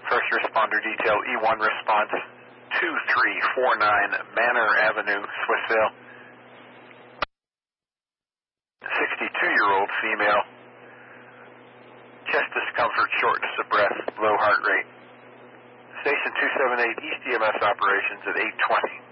First responder detail, E1 response, 2349 Manor Avenue, Swissvale. 62-year-old female. Chest discomfort, shortness of breath, low heart rate. Station 278 East EMS operations at 8:20.